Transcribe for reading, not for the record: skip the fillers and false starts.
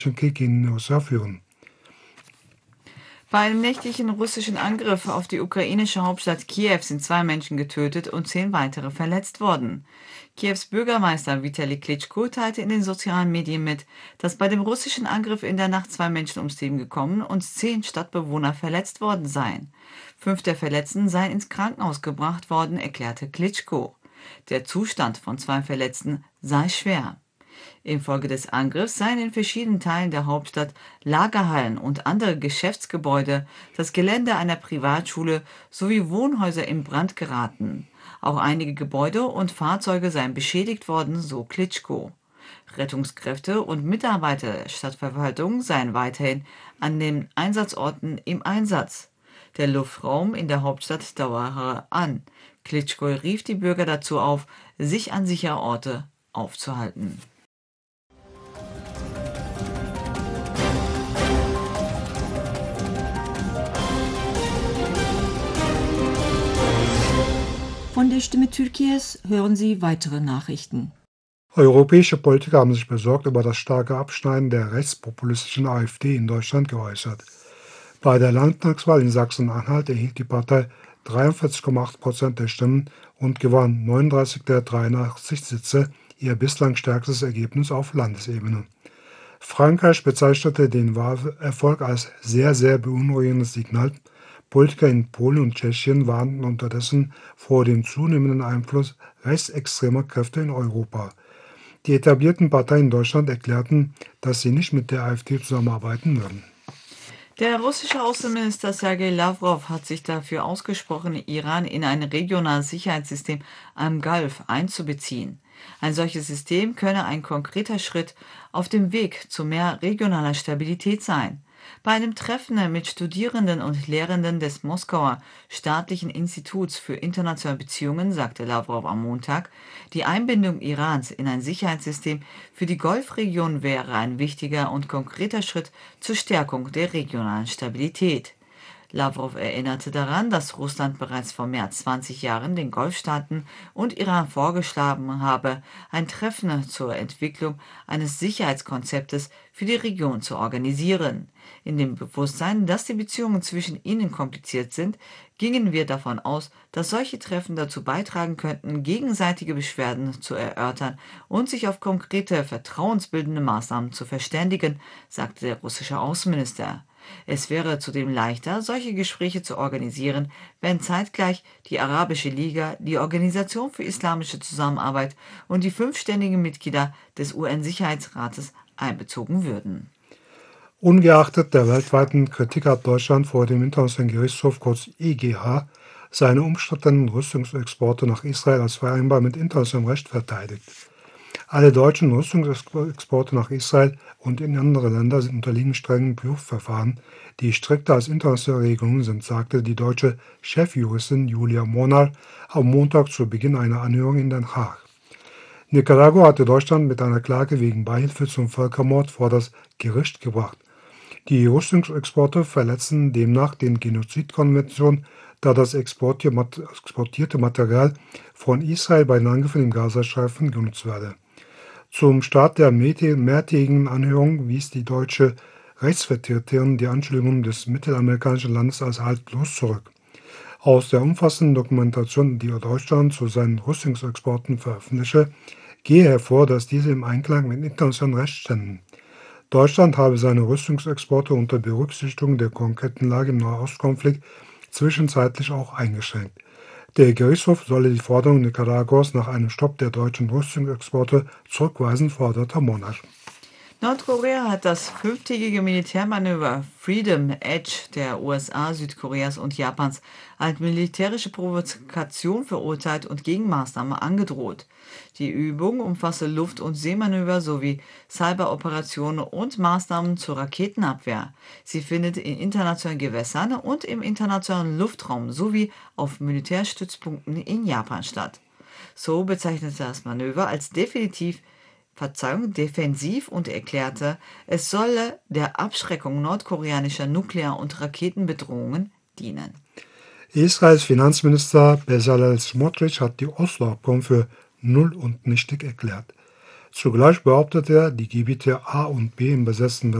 Krieg gegen den USA führen. Bei einem nächtlichen russischen Angriff auf die ukrainische Hauptstadt Kiew sind 2 Menschen getötet und 10 weitere verletzt worden. Kiews Bürgermeister Vitali Klitschko teilte in den sozialen Medien mit, dass bei dem russischen Angriff in der Nacht 2 Menschen ums Leben gekommen und 10 Stadtbewohner verletzt worden seien. 5 der Verletzten seien ins Krankenhaus gebracht worden, erklärte Klitschko. Der Zustand von 2 Verletzten sei schwer. Infolge des Angriffs seien in verschiedenen Teilen der Hauptstadt Lagerhallen und andere Geschäftsgebäude, das Gelände einer Privatschule sowie Wohnhäuser in Brand geraten. Auch einige Gebäude und Fahrzeuge seien beschädigt worden, so Klitschko. Rettungskräfte und Mitarbeiter der Stadtverwaltung seien weiterhin an den Einsatzorten im Einsatz. Der Luftraum in der Hauptstadt dauere an. Klitschko rief die Bürger dazu auf, sich an sichere Orte aufzuhalten. Von der Stimme Türkiye's hören Sie weitere Nachrichten. Europäische Politiker haben sich besorgt über das starke Abschneiden der rechtspopulistischen AfD in Deutschland geäußert. Bei der Landtagswahl in Sachsen-Anhalt erhielt die Partei 43,8% der Stimmen und gewann 39 der 83 Sitze, ihr bislang stärkstes Ergebnis auf Landesebene. Frankreich bezeichnete den Wahlerfolg als sehr, sehr beunruhigendes Signal. Politiker in Polen und Tschechien warnten unterdessen vor dem zunehmenden Einfluss rechtsextremer Kräfte in Europa. Die etablierten Parteien in Deutschland erklärten, dass sie nicht mit der AfD zusammenarbeiten würden. Der russische Außenminister Sergei Lavrov hat sich dafür ausgesprochen, Iran in ein regionales Sicherheitssystem am Golf einzubeziehen. Ein solches System könne ein konkreter Schritt auf dem Weg zu mehr regionaler Stabilität sein. Bei einem Treffen mit Studierenden und Lehrenden des Moskauer Staatlichen Instituts für internationale Beziehungen sagte Lavrov am Montag, die Einbindung Irans in ein Sicherheitssystem für die Golfregion wäre ein wichtiger und konkreter Schritt zur Stärkung der regionalen Stabilität. Lavrov erinnerte daran, dass Russland bereits vor mehr als 20 Jahren den Golfstaaten und Iran vorgeschlagen habe, ein Treffen zur Entwicklung eines Sicherheitskonzeptes für die Region zu organisieren. In dem Bewusstsein, dass die Beziehungen zwischen ihnen kompliziert sind, gingen wir davon aus, dass solche Treffen dazu beitragen könnten, gegenseitige Beschwerden zu erörtern und sich auf konkrete, vertrauensbildende Maßnahmen zu verständigen, sagte der russische Außenminister. Es wäre zudem leichter, solche Gespräche zu organisieren, wenn zeitgleich die Arabische Liga, die Organisation für islamische Zusammenarbeit und die 5 ständigen Mitglieder des UN-Sicherheitsrates einbezogen würden. Ungeachtet der weltweiten Kritik hat Deutschland vor dem Internationalen Gerichtshof, kurz IGH, seine umstrittenen Rüstungsexporte nach Israel als vereinbar mit internationalem Recht verteidigt. Alle deutschen Rüstungsexporte nach Israel und in andere Länder unterliegen strengen Prüfverfahren, die strikter als internationale Regelungen sind, sagte die deutsche Chefjuristin Julia Monar am Montag zu Beginn einer Anhörung in Den Haag. Nicaragua hatte Deutschland mit einer Klage wegen Beihilfe zum Völkermord vor das Gericht gebracht. Die Rüstungsexporte verletzen demnach die Genozidkonvention, da das exportierte Material von Israel bei den Angriffen im Gazastreifen genutzt werde. Zum Start der mehrtägigen Anhörung wies die deutsche Rechtsvertreterin die Anschuldigungen des mittelamerikanischen Landes als haltlos zurück. Aus der umfassenden Dokumentation, die Deutschland zu seinen Rüstungsexporten veröffentlichte, gehe hervor, dass diese im Einklang mit internationalem Recht ständen. Deutschland habe seine Rüstungsexporte unter Berücksichtigung der konkreten Lage im Nahostkonflikt zwischenzeitlich auch eingeschränkt. Der Gerichtshof solle die Forderung Nicaraguas nach einem Stopp der deutschen Rüstungsexporte zurückweisen, forderte Monar. Nordkorea hat das 5-tägige Militärmanöver Freedom Edge der USA, Südkoreas und Japans als militärische Provokation verurteilt und Gegenmaßnahmen angedroht. Die Übung umfasse Luft- und Seemanöver sowie Cyberoperationen und Maßnahmen zur Raketenabwehr. Sie findet in internationalen Gewässern und im internationalen Luftraum sowie auf Militärstützpunkten in Japan statt. Seoul bezeichnete das Manöver als defensiv und erklärte, es solle der Abschreckung nordkoreanischer Nuklear- und Raketenbedrohungen dienen. Israels Finanzminister Bezalel Smotrich hat die Oslo-Abkommen für null und nichtig erklärt. Zugleich behauptet er, die Gebiete A und B im besetzten